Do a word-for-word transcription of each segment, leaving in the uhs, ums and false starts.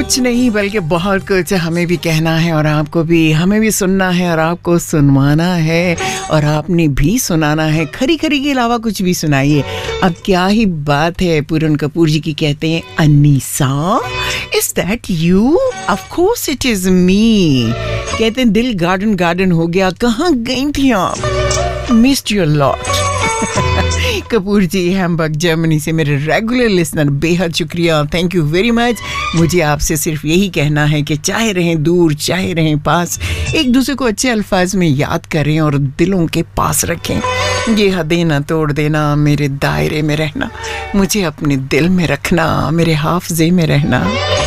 कुछ नहीं बल्कि बहुत कुछ हमें भी कहना है और आपको भी, हमें भी सुनना है और आपको सुनवाना है और आपने भी सुनाना है। खरी खरी के अलावा कुछ भी सुनाइए। अब क्या ही बात है, पूरन कपूर जी की कहते हैं Anisa, is that you? Of course it is me. कहते हैं दिल गार्डन गार्डन हो गया, कहाँ गई थी आप? Missed your lot. Kapoor ji Hamburg Germany से मेरे रेगुलर लिसनर, बेहद शुक्रिया, थैंक यू वेरी मच। मुझे आपसे सिर्फ यही कहना है कि चाहे रहें दूर चाहे रहें पास, एक दूसरे को अच्छे अल्फाज में याद करें और दिलों के पास रखें। ये हदें ना तोड़ देना, मेरे दायरे में रहना, मुझे अपने दिल में रखना, मेरे हाफजे में रहना,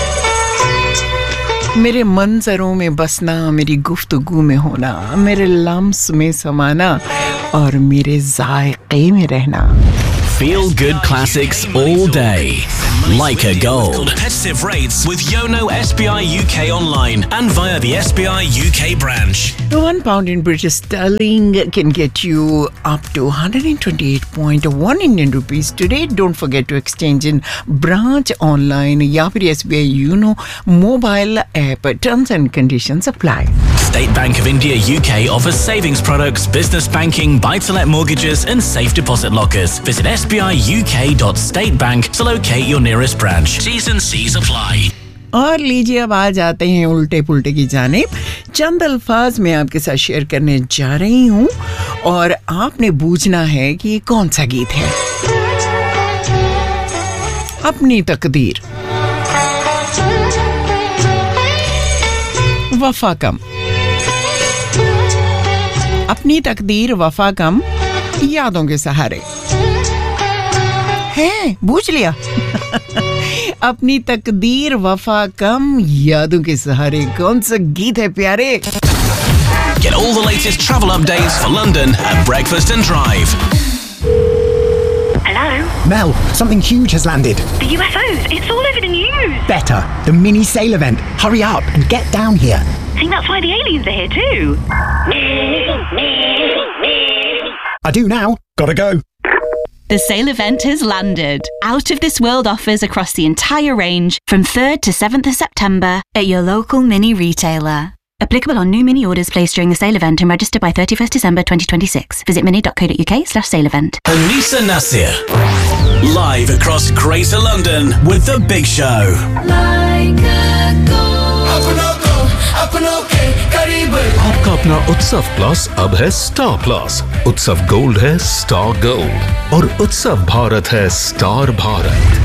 मेरे मंजरों में बसना, मेरी गुफ्तगू में होना, मेरे लम्स में समाना और मेरे जायके में रहना। Feel good classics all day. Leica Gold. Competitive rates with Yono S B I U K online and via the S B I U K branch. One pound in British sterling can get you up to one hundred twenty-eight point one Indian rupees today. Don't forget to exchange in branch online या फिर S B I Yono mobile app. Terms and conditions apply. State Bank of India U K offers savings products, business banking, buy-to-let mortgages and safe deposit lockers. Visit S B I U K dot state bank to locate your nearest branch. T's and C's apply. और लीजिए अब आ जाते हैं उल्टे पुल्टे की जानिब। चंद अल्फाज मैं आपके साथ शेयर करने जा रही हूँ और आपने बूझना है कि ये कौन सा गीत है। अपनी तकदीर, वफा कम, अपनी तकदीर वफा कम, यादों के सहारे हैं, बूझ लिया। अपनी तकदीर वफा कम, यादों के सहारे, कौन सा गीत है प्यारे? Get all the latest travel updates for London at Breakfast and Drive. Hello? Mel, something huge has landed. The U F Os, it's all over the news. Better, the mini sail event. Hurry up and get down here. I think that's why the aliens are here too. I do now. Gotta go. The sale event has landed. Out of this world offers across the entire range from third to seventh of September at your local mini retailer. Applicable on new mini orders placed during the sale event and registered by thirty-first December twenty twenty-six. Visit mini dot co dot uk slash sale event. Anisa Nasir. Live across Greater London with The Big Show. Like a आपका अपना उत्सव plus अब है star plus. उत्सव gold है star gold और उत्सव भारत है स्टार भारत।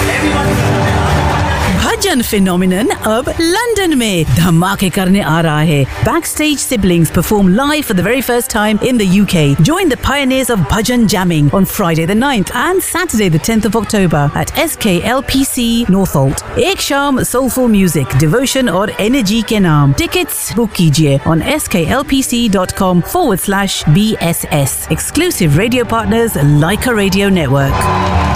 भजन फिनोमिनन अब लंदन में धमाके करने आ रहा है। Backstage siblings perform live for the very first time in the U K. Join the pioneers of bhajan jamming on Friday the ninth and Saturday the tenth of October at S K L P C Northolt. एक शाम soulful music, devotion और energy के नाम। Tickets book कीजिए on sklpc.com forward slash BSS. Exclusive radio partners Leica Radio Network.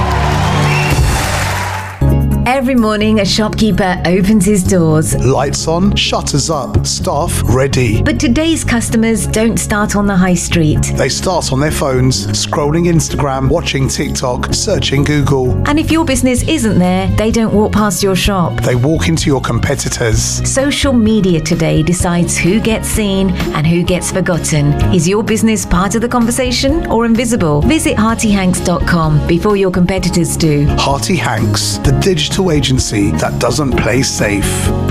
Every morning, a shopkeeper opens his doors. Lights on, shutters up, staff ready. But today's customers don't start on the high street. They start on their phones, scrolling Instagram, watching TikTok, searching Google. And if your business isn't there, they don't walk past your shop. They walk into your competitors. Social media today decides who gets seen and who gets forgotten. Is your business part of the conversation or invisible? Visit Hearty Hanks dot com before your competitors do. Hearty Hanks, the digital agency that doesn't play safe.